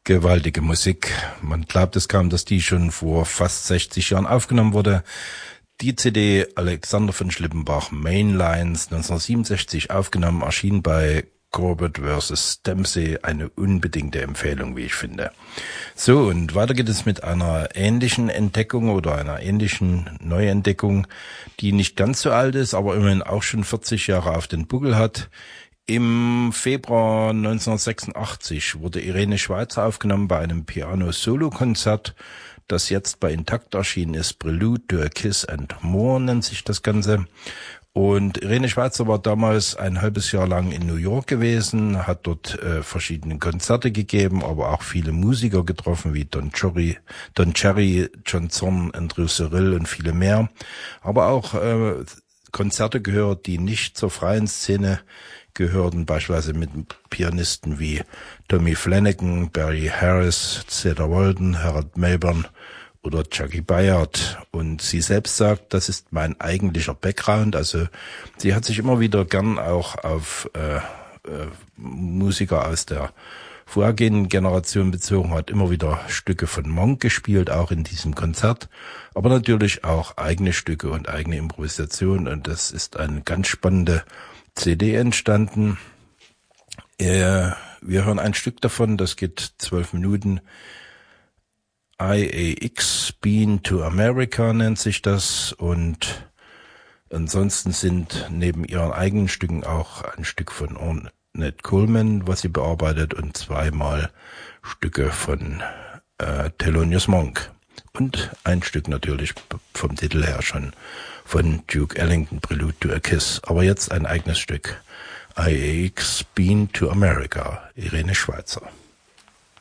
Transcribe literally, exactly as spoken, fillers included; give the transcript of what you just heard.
Gewaltige Musik. Man glaubt es kaum, dass die schon vor fast sechzig Jahren aufgenommen wurde. Die C D Alexander von Schlippenbach Mainlines neunzehnhundertsiebenundsechzig aufgenommen, erschien bei Corbett versus. Dempsey, eine unbedingte Empfehlung, wie ich finde. So, und weiter geht es mit einer ähnlichen Entdeckung oder einer ähnlichen Neuentdeckung, die nicht ganz so alt ist, aber immerhin auch schon vierzig Jahre auf den Buckel hat. Im Februar neunzehnhundertsechsundachtzig wurde Irene Schweizer aufgenommen bei einem Piano-Solo-Konzert, das jetzt bei Intakt erschienen ist. Prelude to a Kiss and More nennt sich das Ganze. Und Irene Schweizer war damals ein halbes Jahr lang in New York gewesen, hat dort äh, verschiedene Konzerte gegeben, aber auch viele Musiker getroffen, wie Don Cherry, Don Cherry, John Zorn, Andrew Cyril und viele mehr. Aber auch äh, Konzerte gehört, die nicht zur freien Szene gehörten, beispielsweise mit Pianisten wie Tommy Flanagan, Barry Harris, Cedar Walton, Harold Mayburn oder Jackie Bayard. Und sie selbst sagt, das ist mein eigentlicher Background. Also sie hat sich immer wieder gern auch auf äh, äh, Musiker aus der vorhergehenden Generation bezogen, hat immer wieder Stücke von Monk gespielt, auch in diesem Konzert, aber natürlich auch eigene Stücke und eigene Improvisation. Und das ist eine ganz spannende C D entstanden. Äh, wir hören ein Stück davon, das geht zwölf Minuten. I A X, Been to America nennt sich das, und ansonsten sind neben ihren eigenen Stücken auch ein Stück von Ornette Coleman, was sie bearbeitet, und zweimal Stücke von äh, Thelonious Monk und ein Stück natürlich vom Titel her schon von Duke Ellington, Prelude to a Kiss, aber jetzt ein eigenes Stück. I A X, Been to America, Irene Schweizer.